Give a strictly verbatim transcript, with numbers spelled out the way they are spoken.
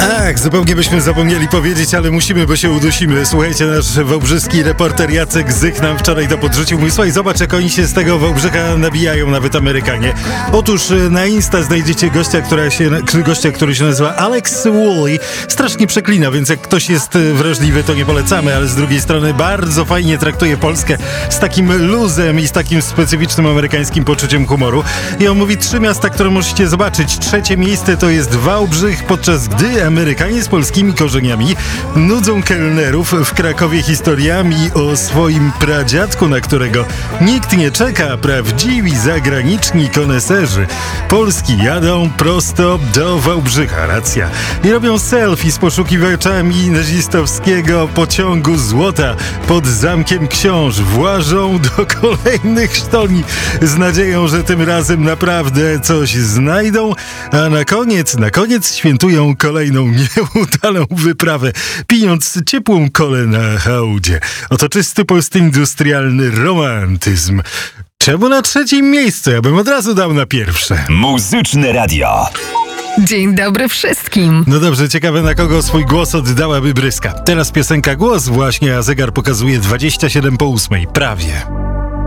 Tak, zupełnie byśmy zapomnieli powiedzieć, ale musimy, bo się udusimy. Słuchajcie, nasz wałbrzyski reporter Jacek Zych nam wczoraj to podrzucił. Mówi, słuchaj, zobacz, jak oni się z tego Wałbrzycha nabijają, nawet Amerykanie. Otóż na Insta znajdziecie gościa, która się, gościa, który się nazywa Alex Woolley. Strasznie przeklina, więc jak ktoś jest wrażliwy, to nie polecamy, ale z drugiej strony bardzo fajnie traktuje Polskę z takim luzem i z takim specyficznym amerykańskim poczuciem humoru. I on mówi trzy miasta, które musicie zobaczyć. Trzecie miejsce to jest Wałbrzych, podczas gdy Amerykanie z polskimi korzeniami nudzą kelnerów w Krakowie historiami o swoim pradziadku, na którego nikt nie czeka. Prawdziwi zagraniczni koneserzy Polski jadą prosto do Wałbrzycha, racja, i robią selfie z poszukiwaczami nazistowskiego pociągu złota pod Zamkiem Książ. Włażą do kolejnych sztolni z nadzieją, że tym razem naprawdę coś znajdą, a na koniec, na koniec świętują kolejną nieudaną wyprawę, pijąc ciepłą kolę na hałdzie. Oto czysty postindustrialny romantyzm. Czemu na trzecim miejscu? Ja bym od razu dał na pierwsze. Muzyczne radio. Dzień dobry wszystkim. No dobrze, ciekawe, na kogo swój głos oddałaby Bryska. Teraz piosenka Głos właśnie, a zegar pokazuje dwadzieścia siedem po ósmej. Prawie.